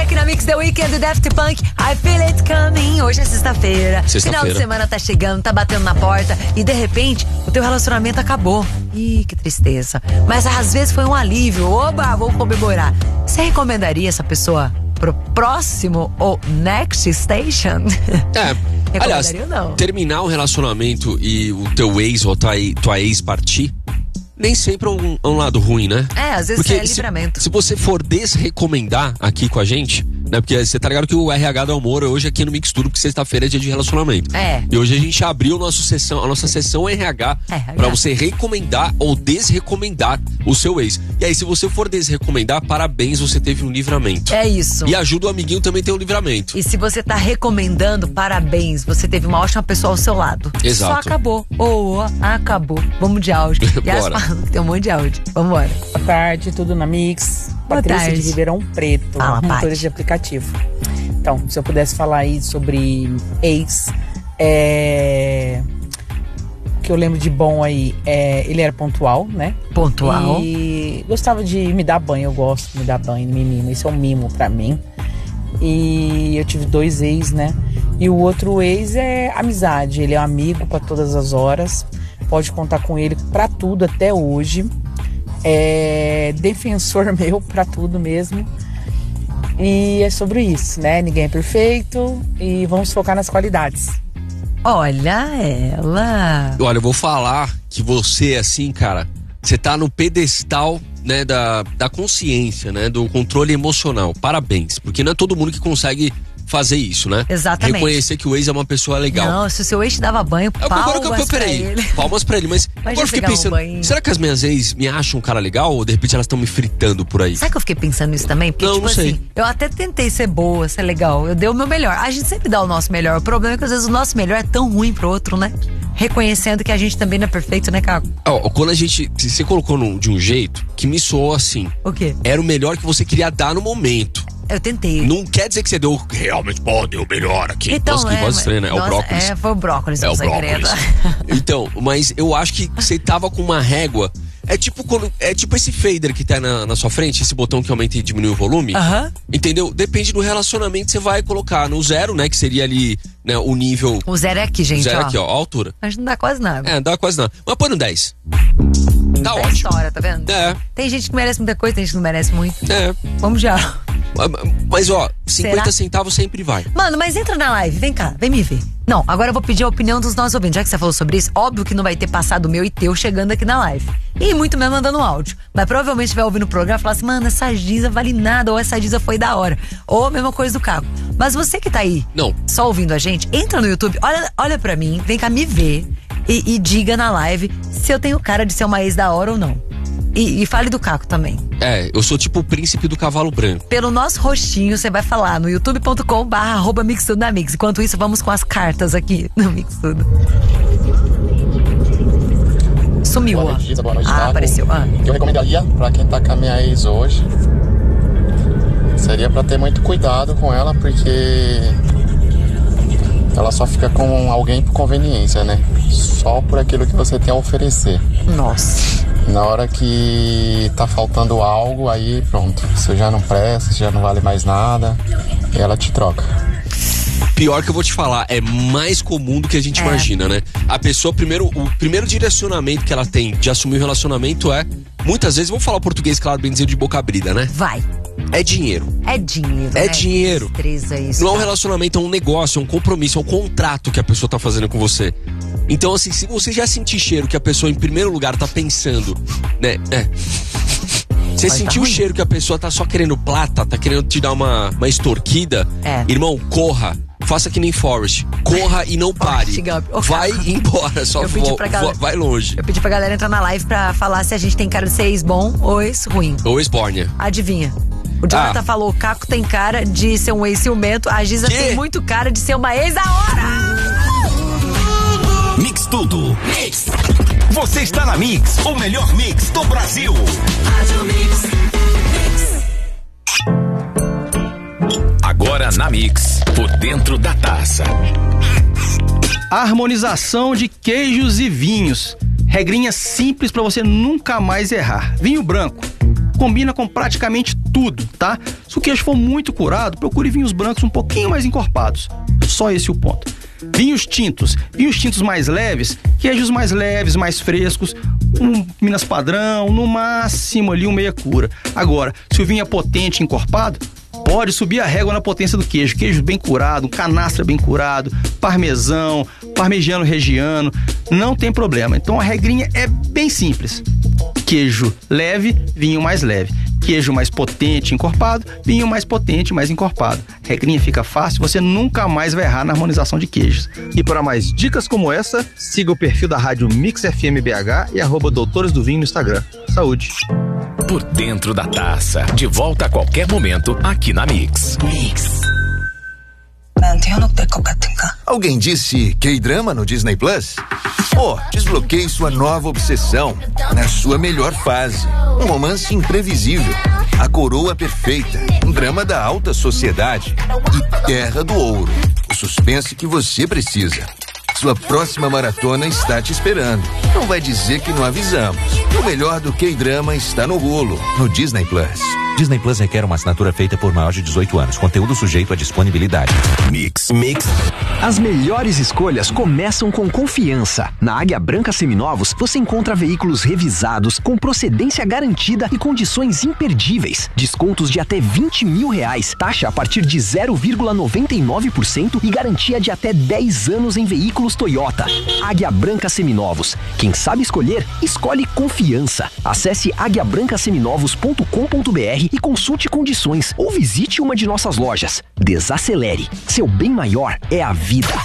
aqui na Mix, The Weeknd do Daft Punk, I Feel It Coming. Hoje é sexta-feira. Final de semana tá chegando, tá batendo na porta e de repente o teu relacionamento acabou. Ih, que tristeza. Mas às vezes foi um alívio. Oba, vou comemorar. Você recomendaria essa pessoa pro próximo ou next station? Aliás, terminar um relacionamento e o teu ex ou tua ex partir, nem sempre é um lado ruim, né? Às vezes é livramento. Se você for desrecomendar aqui com a gente, né? Porque você tá ligado que o RH do Amor hoje aqui no Mix Tudo, porque sexta-feira é dia de relacionamento. E hoje a gente abriu a nossa sessão RH pra você recomendar ou desrecomendar o seu ex. E aí, se você for desrecomendar, parabéns, você teve um livramento. É isso. E ajuda o amiguinho também a ter um livramento. E se você tá recomendando, parabéns, você teve uma ótima pessoa ao seu lado. Exato. Só acabou. Acabou. Vamos de áudio. Bora. Tem um monte de áudio. Vambora. Boa tarde, tudo na Mix. Boa Patrícia tarde. de Ribeirão Preto, motorista de aplicativo. Então, se eu pudesse falar aí sobre ex, o que eu lembro de bom aí, ele era pontual, né? Pontual. E gostava de me dar banho, eu gosto de me dar banho, me mimo, isso é um mimo pra mim. E eu tive 2 ex, né? E o outro ex é amizade, ele é um amigo pra todas as horas, pode contar com ele pra tudo até hoje. É defensor meu pra tudo mesmo. E é sobre isso, né? Ninguém é perfeito e vamos focar nas qualidades. Olha ela. Olha, eu vou falar que você, assim, cara, você tá no pedestal, né, da consciência, né, do controle emocional. Parabéns, porque não é todo mundo que consegue fazer isso, né? Exatamente. Reconhecer que o ex é uma pessoa legal. Não, se o seu ex te dava banho, palmas pra ele. Palmas pra ele, mas agora eu fiquei pensando, será que as minhas ex me acham um cara legal ou de repente elas estão me fritando por aí? Sabe que eu fiquei pensando nisso também? Porque, não sei. Assim, eu até tentei ser boa, ser legal, eu dei o meu melhor. A gente sempre dá o nosso melhor, o problema é que às vezes o nosso melhor é tão ruim pro outro, né? Reconhecendo que a gente também não é perfeito, né, Caco? Quando você colocou de um jeito que me soou assim. O quê? Era o melhor que você queria dar no momento. Eu tentei. Não quer dizer que você deu realmente, deu o melhor aqui. Então, nossa, que voz estranha, né? É o brócolis. Foi o brócolis, o brócolis. Então, mas eu acho que você tava com uma régua. É tipo esse fader que tá na sua frente, esse botão que aumenta e diminui o volume. Entendeu? Depende do relacionamento, você vai colocar no 0, né? Que seria ali, né, o nível. O 0 é aqui, gente. O 0 é aqui, ó, a altura. Mas não dá quase nada. Não dá quase nada. Mas põe no 10. Tá ótimo. História, tá vendo? Tem gente que merece muita coisa, tem gente que não merece muito. Vamos já. Mas 50 centavos sempre vai. Mano, mas entra na live, vem cá, vem me ver. Não, agora eu vou pedir a opinião dos nossos ouvintes. Já que você falou sobre isso, óbvio que não vai ter passado o meu e teu chegando aqui na live. E muito mesmo mandando um áudio. Mas provavelmente vai ouvir no programa e falar assim, mano, essa Giza vale nada, ou essa Giza foi da hora. Ou a mesma coisa do Caco. Mas você que tá aí, só ouvindo a gente, entra no YouTube, olha pra mim, vem cá me ver e diga na live se eu tenho cara de ser uma ex da hora ou não. E fale do Caco também. Eu sou tipo o príncipe do cavalo branco. Pelo nosso rostinho, você vai falar no youtube.com/mixtudonamix. Enquanto isso, vamos com as cartas aqui no Mix Tudo. Sumiu, boa noite, Giza, boa noite, Caco. Apareceu. O que eu recomendaria pra quem tá com a minha ex hoje seria pra ter muito cuidado com ela, porque ela só fica com alguém por conveniência, né? Só por aquilo que você tem a oferecer. Nossa. Na hora que tá faltando algo, aí pronto, você já não presta, você já não vale mais nada e ela te troca. Pior que eu vou te falar, é mais comum do que a gente imagina, né? A pessoa, o primeiro direcionamento que ela tem de assumir o relacionamento muitas vezes, vou falar o português, claro, bem dizer, de boca abrida, né? Vai. É dinheiro. É dinheiro, É né? dinheiro. Isso, não é um relacionamento, é um negócio, é um compromisso, é um contrato que a pessoa tá fazendo com você. Então, assim, se você já sentir cheiro que a pessoa, em primeiro lugar, tá pensando, né? Você sentiu o cheiro que a pessoa tá só querendo plata, tá querendo te dar uma extorquida, irmão, corra. Faça que nem Forrest. Corra e não pare. Vai embora, vai longe. Eu pedi pra galera entrar na live pra falar se a gente tem cara de ser ex-bom ou ex-ruim. Ou ex-bórnia. Adivinha? O Jonathan falou, o Caco tem cara de ser um ex-ciumento, a Giza tem muito cara de ser uma ex da hora. Mix Tudo. Mix. Você está na Mix, o melhor mix do Brasil. Agora na Mix, por dentro da taça. Harmonização de queijos e vinhos. Regrinha simples para você nunca mais errar. Vinho branco, combina com praticamente tudo, tá? Se o queijo for muito curado, procure vinhos brancos um pouquinho mais encorpados. Só esse é o ponto. Vinhos tintos mais leves, queijos mais leves, mais frescos, um Minas padrão, no máximo ali um meia cura. Agora, se o vinho é potente e encorpado, pode subir a régua na potência do queijo. Queijo bem curado, um canastra bem curado, parmesão, parmegiano regiano, não tem problema. Então a regrinha é bem simples. Queijo leve, vinho mais leve. Queijo mais potente, encorpado, vinho mais potente, mais encorpado. Regrinha fica fácil, você nunca mais vai errar na harmonização de queijos. E para mais dicas como essa, siga o perfil da rádio Mix FM BH e @Doutores do Vinho no Instagram. Saúde! Por dentro da taça, de volta a qualquer momento aqui na Mix. Alguém disse K-drama no Disney Plus? Desbloqueie sua nova obsessão na sua melhor fase. Um romance imprevisível, a coroa perfeita, um drama da alta sociedade e terra do ouro. O suspense que você precisa. Sua próxima maratona está te esperando. Não vai dizer que não avisamos. O melhor do K-drama está no rolo, no Disney Plus. Disney Plus requer uma assinatura feita por maior de 18 anos. Conteúdo sujeito à disponibilidade. Mix. As melhores escolhas começam com confiança. Na Águia Branca Seminovos, você encontra veículos revisados, com procedência garantida e condições imperdíveis. Descontos de até R$20 mil, taxa a partir de 0,99% e garantia de até 10 anos em veículos Toyota. Águia Branca Seminovos. Quem sabe escolher, escolhe confiança. Acesse aguiabrancaseminovos.com.br e consulte condições ou visite uma de nossas lojas. Desacelere. Seu bem maior é a vida.